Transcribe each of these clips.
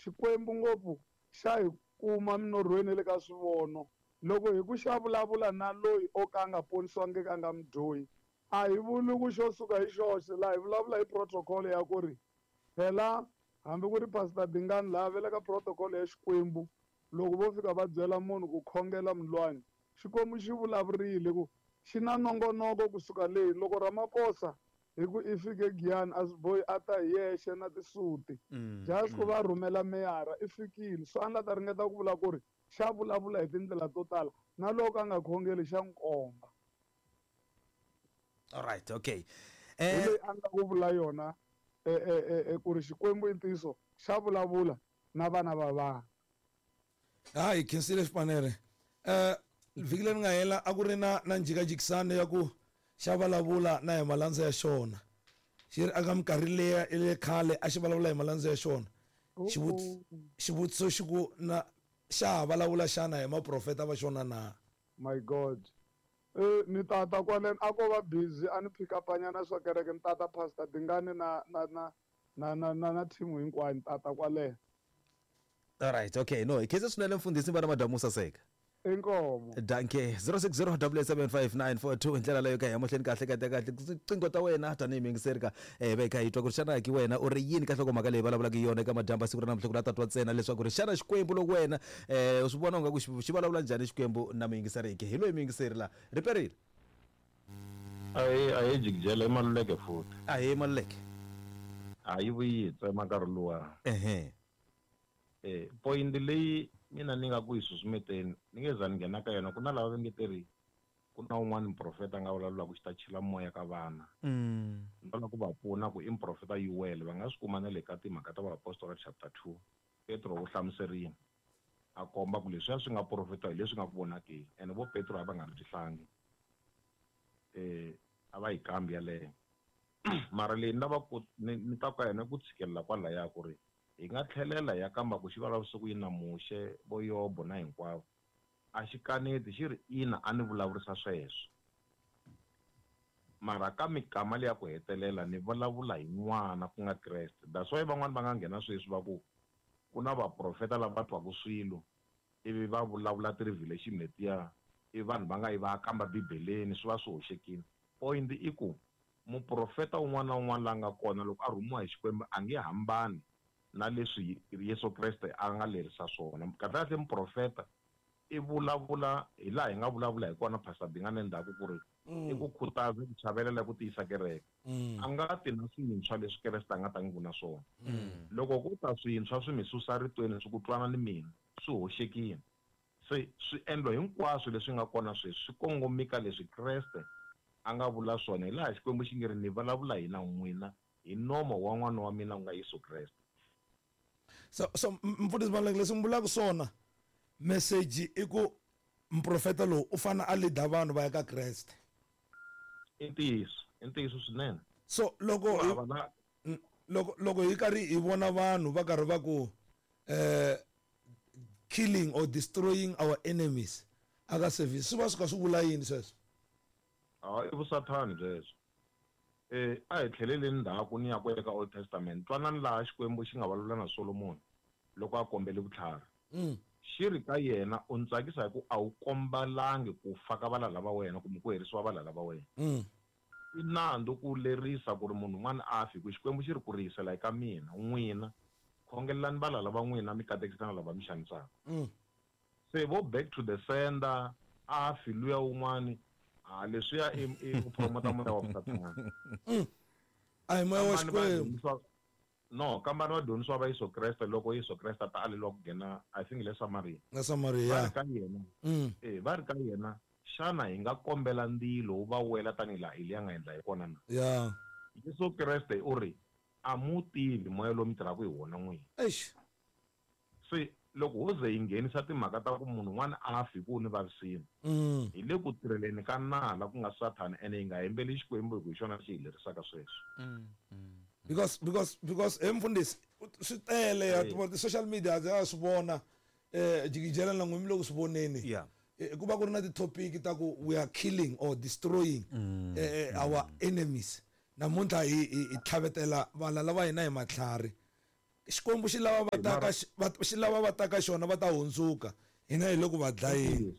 Xikwembu ngopfu xa hi kuma minorhweni le ka swivono loko hi ku xa vulavula na loyi o ka a nga ponisiwangiki a nga mudyohi a hi vuli ku xo suka hi xoxe laha hi vulavula hi protocol ya ku ri phela hambi ku ri pastor Dingani laha vele ka protocol ya Xikwembu loko vo fika va byela munhu ku khongela mulwani Xikwembu xi vulavurile ku xi na nongonoko kusuka leyi loko Ramaphosa hi ku i fike Giyani a swi bohi a ta hi yexe na tisuti just ku va rhumela meyara i fikile so a nga ta ringeta ku vula ku ri xa vulavula hi tindlela to tala na loko a nga khongeli xa nkomba all right okay leyi a nga ku vula yona ku ri Xikwembu i ntiyiso xa vulavula na vana va vanhu hayi khensile Xipanere vhiki leri nga hela a ku ri na njikajikisano ya ku xa vulavula na hi malandza ya xona xi ri aka minkarhi leya le khale a xi vulavula hi malandza ya xona xivutiso xi ku na xa vulavula xana hi maprofeta va xona na my god ni tata kwaleni a ko va busy a ni pick upanyana swa kereke ni tata pastor Dingani na team hinkwayo ni tata kwaleni all right okay no ikhethe swinene mfundisi bana madamu saseka inkomo danke 060775942 indlela leyo ka ya mohleni kahle cingo ta wena tanihi mingiserika va ka hitwa ku ri xana ki wena u ri yini ka hlokomhaka leyi vulavulaka yona eka madamba siku ra namuntlha ku la tatwa ntsena leswaku ri xana Xikwembu loko wena u swi vona unga ku xi vulavula njhani Xikwembu na mingiserike hi loyi mingiseri la riperile a hi jikijela imaluleke futhi a hi maluleke a yi vuyi tsema nkarhi luwa point leyi mina ni nga ku hi susumeteni ni nge za ni nghena ka yona ku na lava va nge teri ku na un'wana muprofeta a nga vulavula ku xi ta chila moya ka vana ni lava ku va pfuna ku i muprofeta Yuwele va nga swi kuma na le ka timhaka ta vaapostoli chapter 2 Petro u hlamuserile a komba ku leswiya swi nga profeta hi leswi nga ku vonakeki ene vo Petro a va nga ri tihlangi a va yi kambi yaleyo mara leyi ni lava ku ni ta ka yena ku tshikelela kwalaya ku ri hi nga tlhelela ya kamba ku xi vulavurisa ku yini namuxe vo Yobo na hinkwavo a xi kaneti xi ri ina a ni vulavurisa sweswo mara ka mikama leyi ya ku hetelela ni vulavula hi n'wana ku nga Kreste that's why van'wani va nga nghena sweswi va ku na vaprofeta lava va twaka swilo ivi va vulavula ti-revelation letiya i vanhu va nga yi va kamba bibeleni swi va swi hoxekile point i ku muprofeta un'wana na un'wana la nga kona loko a rhumiwa hi Xikwembu a nge hambani na leswi Yesu Kreste a nga lerisa swona kahle muprofeta i vulavula hi laha hi nga vulavula hi kona pastor Dingani endzhaku ku ri i ku khutaza ku chavelela ku tiyisa kereke a nga ti na swintshwa leswi Kreste a nga ta n'wi vula swona loko ku ta swintshwa swi mi susa ritweni swi ku twana ni mina swi hoxekile se swi endlo hinkwaswo leswi nga kona sweswi swi kongomika leswi Kreste a nga vula swona hi laha Xikwembu xi nge ri ni vulavula hi na n'wina hi nomo wa n'wana wa mina ku nga Yesu Kreste so mfundisi Maluleke leswi mi vulaka swona message i ku mprofeta lowu u fana a leader vanhu va ya ka Kreste i ntiyiso swinene so loko hi karhi hi vona vanhu va karhi va ku killing or destroying our enemies aka service swi va swi ka swi vula yini sweswo i vusathani byeswo a hi tlheleleni ndzhaku ni ya ku eka Old Testament twanani laha Xikwembu xi nga vulavula na Solomon loko a kombele vutlhari xi ri ka yena u ntsakisa hi ku a wu kombalangi ku fa ka valala va wena kumbe ku herisiwa valala va wena i nandzu ku lerisa ku ri munhu un'wana a fi ku Xikwembu xi ri ku riyisela eka mina n'wina khongelelani valala va n'wina mi katekisana lava mi xanisaka se vo back to the sender a fi luya wun'wani leswiya i ku promota moya wa Satana a hi moya wa Xikwembu no kambani va dyondzisiwa va Yesu Kreste loko Yesu Kreste ta aleliwa ku nghena I think le Samaria va ri ka yena va ri ka yena xana hi nga kombela ndilo wu va wela tanihi laha Eliya nga endla hi kona na Yesu Kreste u ri a mu tivi moya lowu mi tirhaka hi wona n'wina se loko ho ze hi nghenisa timhaka ta ku munhu un'wana a fi ku ni vavisini hi le ku tirheleni ka nala ku nga Sathana ene hi nga hembeli Xikwembu hi xona xi hi lerisaka sweswo because mfundisi swi tele ya ti-social media ya swi vona jikijela na n'wimi loko swi voneni ku va ku ri na ti-topic ta ku we are killing or destroying our enemies namuntlha hi tlhavetela valala va hina hi matlhari xikwembu xi lava va taka xona va ta hundzuka hina hi loko va dlayini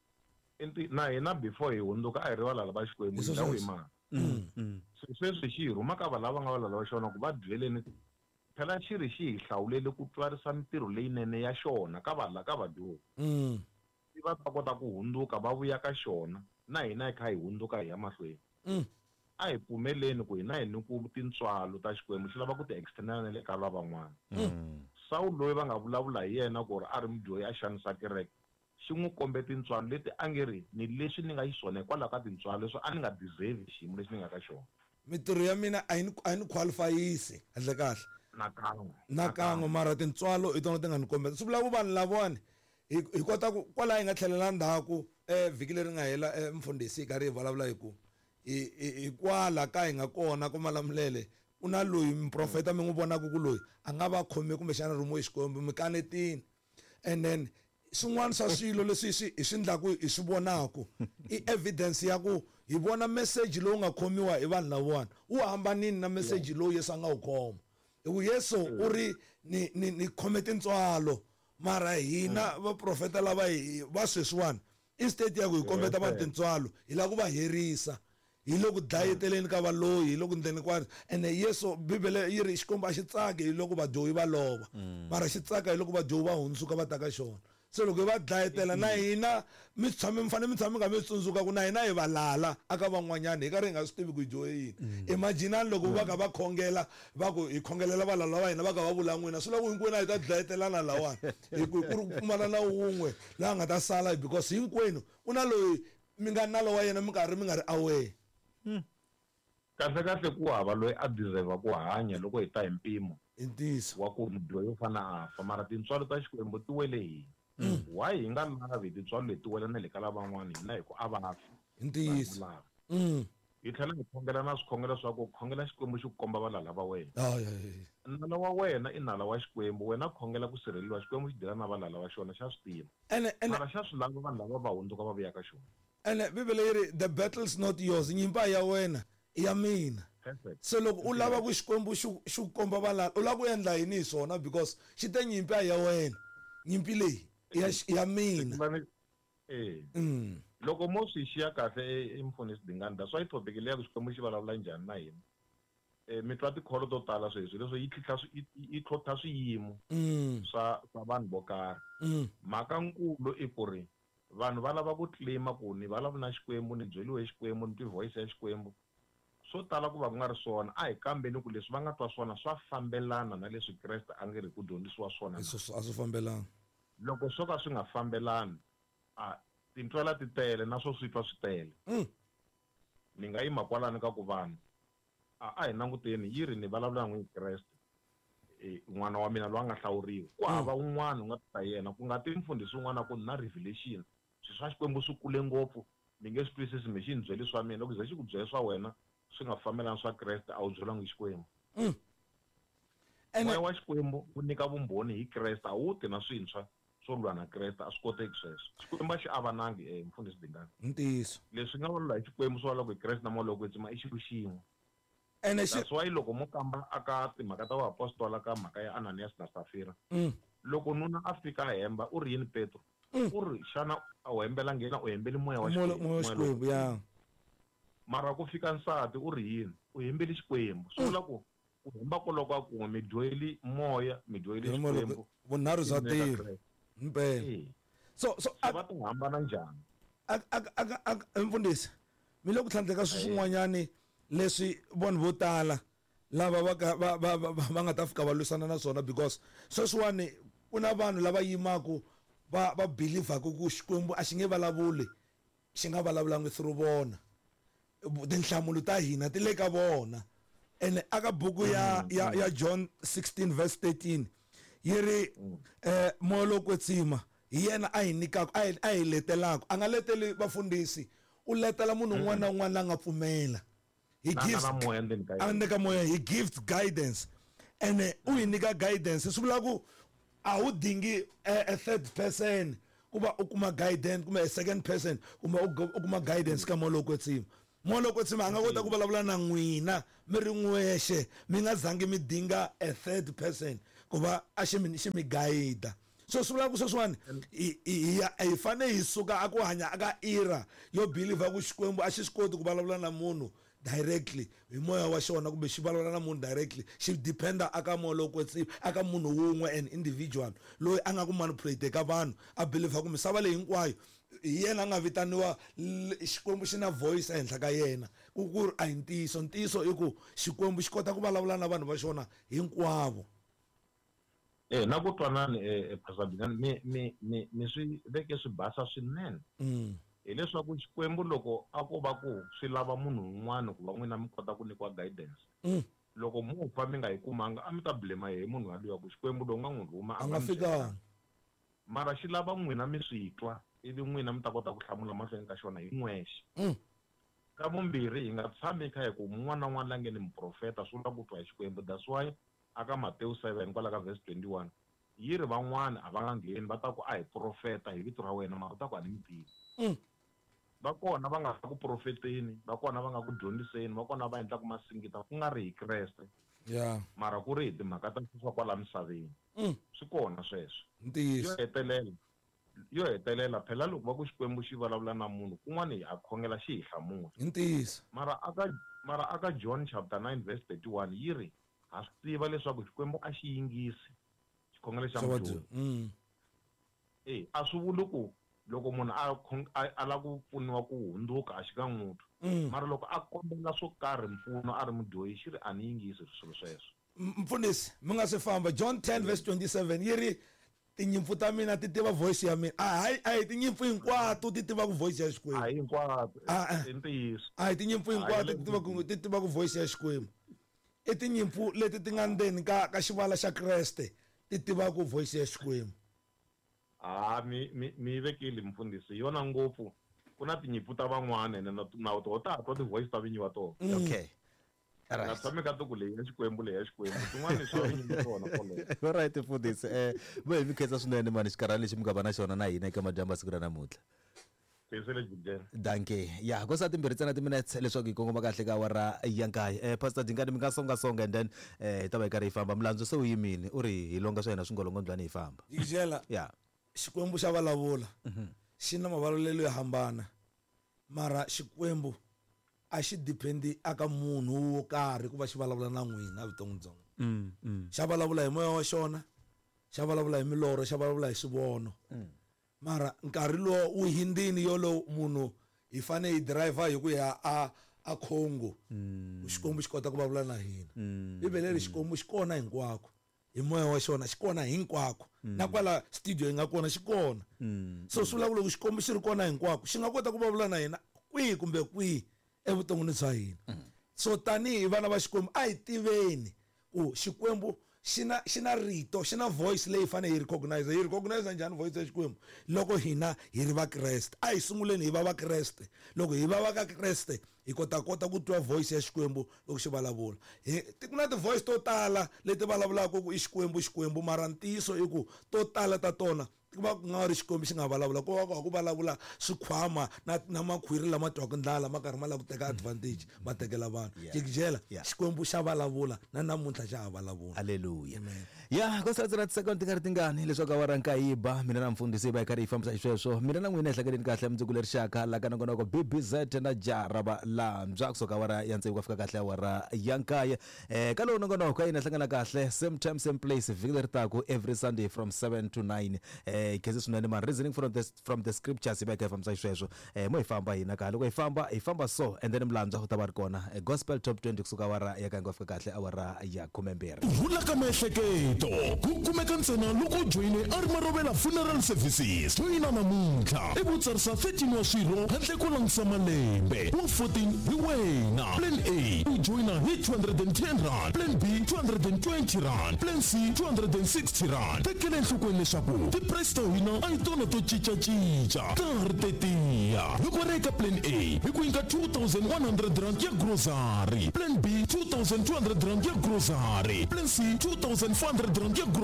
na hina before hi hundzuka a hi ri valala va xikwembu hi ndhawu hi mani sweswi xi hi rhuma ka valava nga valala va xona ku va byeleni phela xi ri xi hi hlawulele ku twarisa mitirho leyinene ya xona ka vadyohi va ta kota ku hundzuka va vuya ka xona na hina hi kha hi hundzuka hi ya mahlweni a hi pfumeleni ku hina hi ni ku tintswalo ta xikwembu xi lava ku ti external le ka lavan'wana Saul loyi va nga vulavula hi yena ku ri a ri mudyohi a xanisa kereke xi n'wi kombe tintswalo leti a nge ri ni leswi ni nga xiswona hikwalaho ka tintswalo leswi a ni nga deserve xiyimo lexi ni nga ka xona mitirho ya mina a yi ni qualifyisi handle kahle nakan'we mara tintswalo hi tona ti nga ni kombeta swi vula ku vanhu lavawani hi kota ku kwalaho hi nga tlhelela ndzhaku vhiki leri nga hela mfundhisi hi karhi hi vulavula hi ku hi kwala ka hi nga kona ku Malamulele ku na loyi miprofeta mi n'wi vonaka ku loyi a nga va khome kumbexana rumo hi xikwembu mi kanetini and then swin'wana swa swilo leswi hi swi endlaku hi swi vonaku i evidence ya ku hi vona message lowu nga khomiwa hi vanhu lavawani wu hambanini na message lowu Yesu a nga wu khoma hi ku Yesu u ri ni khome tintswalo mara hina vaprofeta lava va sweswiwani instead ya ku hi kombeta vanhu tintswalo hi lava ku va herisa hi loko dayeteleni ka valoyi hi loko ndzeni kwani ene Yesu Bibele yi ri xikwembu a xi tsaki hi loko vadyohi va lova mara xi tsaka hi loko vadyohi va hundzuka va ta ka xona se loko hi va dlayetela na hina mi fanele mi tshama mi nga mi tsundzuka ku na hina hi valala aka van'wanyana hi karhi hi nga swi tivi ku hi dyohe yini imaginani loko va ka va khongela va ku hi khongelela valala va hina va ka va vula n'wina swi lava ku hinkwenu hi ta dlayetelana lawani hi ku ri pfumala na wun'we laha nga ta sala because hinkwenu ku na loyi mi nga nalo wa yena mi nga ri aware kahle ku hava loyi a deserve ku hanya loko hi ta hi mpimo wa ku mudyohi yo fana a fa mara tintswalo ta xikwembu ti wele hina why hi nga lavi tintswalo leti wela na le ka lavan'wana hina hi ku a va fi hi tlhela hi khongela na swikhongelo swa ku khongela xikwembu xi ku komba valala va wena nala wa wena i nala wa xikwembu wena khongela ku sirheleliwa xikwembu xi dila na valala va xona xa swi tiva mara xa swi lava vanhu lava va hundzuka va vuya ka xona ene Bibele yi ri the battle's not yours nyimpa ya wena i ya mina se loko u lava ku xikwembu xi komba valala u lava ku endla yini hi swona because xi te nyimpi ya wena nyimpi leyi ya mina loko mo swi xiya kahle emfundhisi Dingani that's why topic leya ku xikwembu xi vulavula njhani na hina mi twa tikholo to tala sweswi leswo yi tlhontlha swiyimo swa vanhu vo karhi mhaka nkulu i ku ri vanhu va lava ku claima ku ni vulavula na xikwembu ni byeliwe hi xikwembu ni twi voice ya xikwembu swo tala ku va ku nga ri swona a hi kambeni ku leswi va nga twa swona swa fambelana na leswi Kreste a nge ri ku dyondzisiwa swona a swi fambelana loko swo ka swi nga fambelani tintwela ti tele na swo swi twa swi tele ni nga yima kwalani ka ku vanhu a hi languteni yi ri ni vulavula n'wi Kreste n'wana wa mina loyi a nga hlawuriwa ku hava un'wana u nga ta yena ku nga ti mfundhisi un'wana ku na revelation swi swa xikwembu swi kule ngopfu ni nge swi twisisi mi xi ni byeli swa mina loko ze xi ku byela swa wena swi nga fambelana swa Kreste a wu byelangi xikwembu moya wa xikwembu wu nyika vumbhoni hi Kreste a wu ti na swintshwa swo lwa na Kreste a swi koteki sweswo xikwembu a xi avanangi mfundhisi Dingani ntiyiso leswi nga vulavula hi xikwembu swi vulavula ku hi Kreste na moya loko tsima i xilo xin'we ene that's why loko mo kamba aka timhaka ta vaapostoli ka mhaka ya Ananias na Safira loko nuna a fika a hemba u ri yini Petro u ri xana a wu hembela nghena u hembeli moya wa xikwembu ya mara ku fika nsati u ri yini u hembeli xikwembu swi vula ku u hemba ko loko a kun'we mi dyoheli moya mi dyoheli xikwembu vunharhu bya tirha mpela so va ti hambana njhani mfundhisi mi le ku tlhandleka swin'wanyani leswi vanhu vo tala lava va nga ta fika va lwisana na swona because sweswiwani ku na vanhu lava yimaku va believaku ku xikwembu a xi nge vulavuli xi nga vulavulangi through vona tinhlamulo ta hina ti le ka vona ene aka buku ya John 16 verse 13 yi ri moya lo kwetsima hi yena a hi nyikaku a hi letelaku a nga leteli vafundhisi u letela munhu un'wana na un'wana la nga pfumela he gives guidance ene u hi nyika guidance swi vula ku a wu dingi a third person kuba u kuma guidance kumbe a second person kumbe u kuma guidance ka moya lo kwetsima moya lo kwetsima a nga kota ku vulavula na n'wina mi ri n'wexe mi nga zangi mi dinga a third person ku va a xi mi guide so swi vula ku sweswiwani hi fane hi suka a ku hanya aka era yo believe ku Xikwembu a xi swi koti ku vulavula na munhu directly hi moya wa xona kumbe xi vulavula na munhu directly xi dependa aka moya loko aka munhu wun'we an individual loyi a nga ku manipulate ka vanhu a believe ku misava leyi hinkwayo hi yena a nga vitaniwa Xikwembu xi na voice ehenhla ka yena ku ri a hi ntiyiso i ku Xikwembu xi kota ku vulavula na vanhu va xona hinkwavo. Na ku twanani Pastor Bingani mi swi veke swi basa swinene hileswaku Xikwembu loko a ko va ku swi lava munhu un'wana ku va n'wina mi kota ku nyikiwa guidance loko mufa mi nga yi kumanga a mi ta blame hi munhu waloyo ku Xikwembu lo nga n'wi rhuma a nga fikanga mara xi lava n'wina mi swi twa ivi n'wina mi ta kota ku hlamula mahlweni ka xona hi n'wexe. Ka vumbirhi hi nga tshami kha hi ku mun'wana na un'wana la nge ni muprofeta swi vula ku twa hi Xikwembu. That's why aka Matewu 7 kwala ka verse 21 yi ri van'wana a va nga ngheni va ta ku a hi profeta hi vito ra wena mara u ta ku a ni mi tivi. Va kona va nga ku profeteni va kona va nga ku dyondziseni va kona va endlaku masingita ku nga ri hi Kreste mara ku ri hi timhaka ta swa kwala misaveni swi kona sweswo. Yo hetelela phela loko va ku Xikwembu xi vulavula na munhu kun'wana hi a khongela xi hi hlamula mara aka John chapter 9 verse 31 yi ri ha swi tiva leswaku Xikwembu a xi yingisi xikhongelo xa mudyohi. A swi vuli ku loko munhu a la ku pfuniwa ku hundzuka a xi ka n'wuti mara loko a kombela swo karhi mpfuno a ri mudyohi xi ri a ni yingisi swilo sweswo. Mpfunisi mi nga se famba John 10 verse 27 yi ri tinyimpfu ta mina ti tiva voice ya mina a hi tinyimpfu hinkwato ti tiva ku voice ya Xikwembu a hinkwato i ntiyiso a hi tinyimpfu hinkwato ti tiva ku voice ya Xikwembu i tinyimpfu leti ti nga ndzeni ka xivala xa Kreste ti tiva ku voice ya Xikwembu. Mi vekile mfundisi yona ngopfu ku na tinyimpfu ta van'wana na to ta ti voice ta vinyi va tona. Okay. Na tshame ka tuku leyi ya Xikwembu tin'wana swa vinyi tona kole. Alright mfundisi vo hi mi khensa swinene mani xikarhana lexi mi nga va na xona na hina eka madyamba siku ra namuntlha. Danke ya ko sa timbirhi tsena timinutes leswaku hi kongoma kahle ka wara ya nkaye. Pastor Dingani mi nga songa and then hi ta va hi karhi hi famba milandzu se u yimini u ri hi longa swa hina swingolongondzwana hi famba. Ya Xikwembu xa vulavula xi na mavulavulelo yo hambana mara Xikwembu a xi dependi aka munhu wo karhi ku va xi vulavula na n'wina vuton'wini bya n'wina. Xa vulavula hi moya wa xona xa vulavula hi milorho xa vulavula hi swivono mara nkarhi lowu wu hindini yolowo munhu hi fane hi driver hi ku ya a Congo Xikwembu xi kota ku vulavula na hina. Bibele ri Xikwembu xi kona hinkwako hi moya wa xona xi kona hinkwako na kwala studio hi nga kona xi kona so swi vula ku loko Xikwembu xi ri kona hinkwako xi nga kota ku vulavula na hina kwihi kumbe kwihi evuton'wini bya hina. So tanihi vana va Xikwembu a hi tiveni ku Xikwembu xi na rito xi na voice leyi fane hi recognize njhani voice ya Xikwembu loko hina hi ri va Kreste. A hi sunguleni hi va va Kreste loko hi va va ka Kreste hi kota ku twa voice ya Xikwembu loko xi vulavula. Ku na ti-voice to tala leti vulavulaka ku i Xikwembu mara ntiyiso i ku to tala ta tona ku va ku nga ri Xikwembu xi nga vulavula ku va ku vulavula swikhwama na makhwiri lama twaku ndlala ma karhi ma lava ku teka advantage ma tekela vanhu. Jikijela Xikwembu xa vulavula na namuntlha xa ha vulavula. Haleluya. Ya ko sa tsena second tingari tingani leswaku wa ranka yiba mina na mfundisi ba hi karhi hi fambisa sweswo mina na n'wina ehleketeni kahle mundzuku leri xaka la ka nongonoko BBZ na Jaraba Lamza kusuka wara ya ntsevu ka fika kahle wara ya nkaya ka lowu nongonoko hina hlangana kahle same time same place vhiki leri taku every Sunday from 7 to 9 kezi swinene man reasoning from the scriptures ba hi fambisa sweswo mo hi famba hina kahle loko hi famba so and then Mlanza u ta va ri kona gospel top 20 kusuka wara ya ka ngo fika kahle awara ya 12 vula ka miehleketo ku kumeka ntsena loko joyine Armarovela Funeral Services joyina namuntlha ivutsarisa 13 wa swirho handle ko langisa malembe wa 14 hi wena plan A u joyina hi 210 rand plan B 220 rand plan C 260 rand tekele enhlokweni leswaku ti-price ta hina a hi tona to cincacinca ta ri tetiya loko ri eka plan A hi ku nyika 2100 rand ya grocery plan B 2200 rand ya grocery plan C 2400 rand ya grocery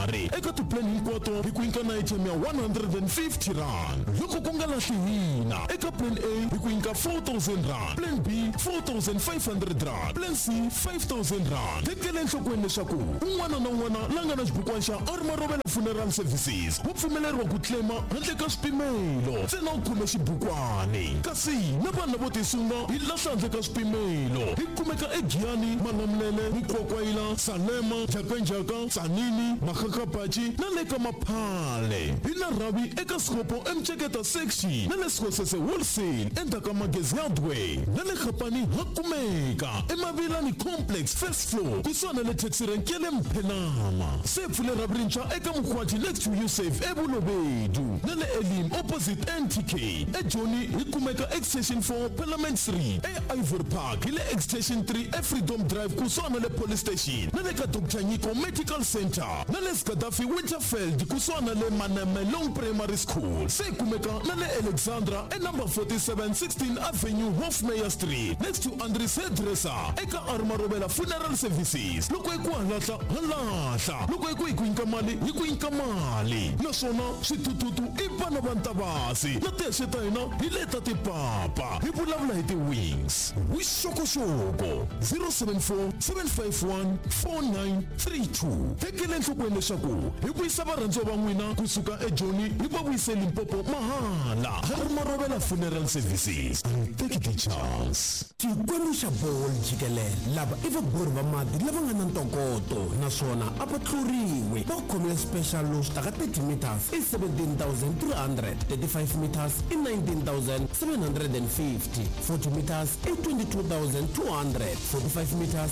xikarhi eka tiplan hinkwato hi ku nyika na item ya 150 rand. Loko ku nga lahli hina eka plan A hi ku nyika 4,000 rand, plan B 4,500 rand, plan C 5,000 rand. Tekela enhlokweni leswaku un'wana na un'wana la nga na xibukwana xa Armarovela Funeral Services u pfumeleriwa ku tlema handle ka swipimelo ntsena u khome xibukwana. Kasi na vanhu lavo tisunga hi lahla handle ka swipimelo hi kumeka eGiyani, Malamulele, Mkokwayila, Salema, Jakanjaka, Tsanini, Makakapachi na le ka Maphale. Hi na rhavi eka Skopo eMtsheketa section na le Skosese wholesale endzhaku Magezi Hardware na le Gapani ha kumeka eMavilani complex first floor kusuhana le taxi rank ya le Mphelama. Se pfule rhavi rintshwa eka Mkhwaji next to Yusuf eBulobedu na le Elim opposite NTK eJoni hi kumeka extension 4 Parliament Street eIvory Park hi le extension 3 eFreedom Drive kusuhana le police station na le ka Dr. Nyiko Medical Center na le Skadafi Winterfeld kusuhana le Manemelong Primary School. Se kumeka na le Alexandra number 47 16 Avenue Hofmeyer Street next to Andres Hairdresser eka Armarovela Funeral Services. Loko hi ku halahla halahla, loko hi ku nyika mali hi ku nyika mali, naswona switututu i vana va Ntavasi na tiheshe ta hina hi leta tipapa hi vulavula hi ti-wings. Vuxokoxoko 074 751 4932. Tekela enhlokweni leswaku hi vuyisa varhandziwa va n'wina kusuka eJoni hi va vuyise Limpopo mahala. Armarovela Funeral Services, take it a chance. Xikwembu xa bolo jikelele lava i vabori va mati lava nga na ntokoto naswona a va tluriwe va khomile special low taka 30 meters i 17,300, 35 meters i 19,750, 40 meters i 22,200, 45 meters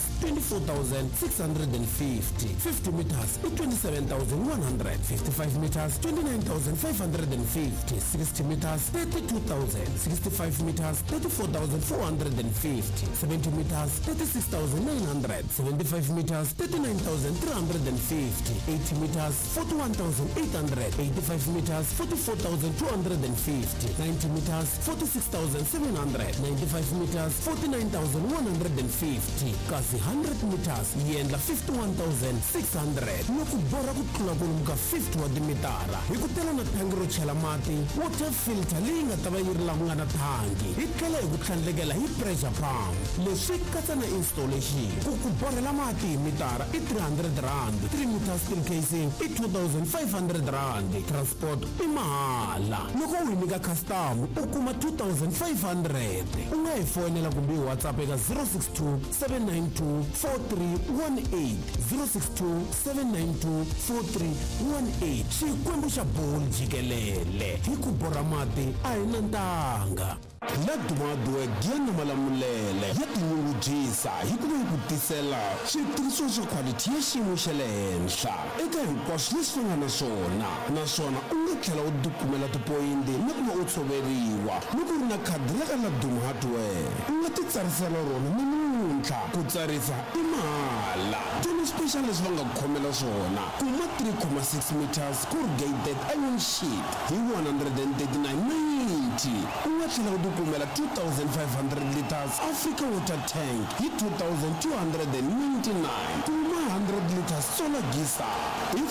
24,650, 50 meters i 27,100, 55 meters 29,550, 60 meters 32,000, 65 meters 34,450, 70 meters 36,900, 75 meters 39,350, 80 meters 41,800, 85 meters 44,250, 90 meters 46,700, 95 meters 49,150, kasi 100 meters yendla 51,600. Loko bora ku tlula kwalomu ka 50 wa timitara hi ku tela na thangi ro chela mati, water filter leyi nga ta va yi ri laha ku nga na thangi, hi tlhela hi ku tlhandlekela hi pressure pump. Leswi katsa na installation. Ku borhela mati hi mitara i 300 rand, 3 meters steel casing i 2,500 rand, transport i mahala. Loko u hi nyika custom u kuma 2,500. U nga hi fonela kumbe hi WhatsApp eka 062 792 4318, 062 792 4318. Xikwembu xa bolo jikelele hi ku borha mati a hi na ntanga. La dumadue Giyani Malamulele ya tinyungubyisa hi ku ku tisela switirhisiwa swa quality ya xiyimo xa le henhla eka hinkwaswo leswi nga na swona, naswona u nga tlhela u dukumela tipoyinti na ku va u tshoveriwa loko u ri na khadi ra ka La Duma Hardware. U nga titsarisela rona namuntlha, ku tsarisa i mahala. Tona special leswi va nga ku khomela swona, kuma 3,6 meters corrugated iron sheet hi 139.90. U nga tlhela u dukumela 2,500 liters Africa water tank hi 2,299. Kuma 100 liters solar geyser hi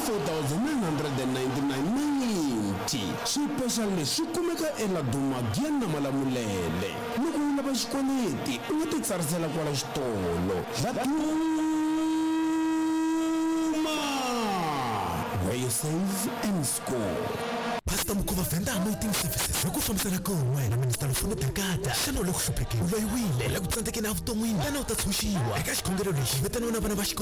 4,999.90. Swipexali leswi kumeka eLa Duma Giyani Malamulele. Loko u lava xikweleti u nga titsarisela kwala xitolo La Duma, where you save and score. Pastor Mkuva Venda Anointing Services loko fambisana kun'we na Minister Lufuno Tankata. Xana u le ku hluphekeni, u loyiwile, u le ku tsandzekeni evuton'wini, tana u ta tshunxiwa eka xikhongelo lexi vitaniwa na vana va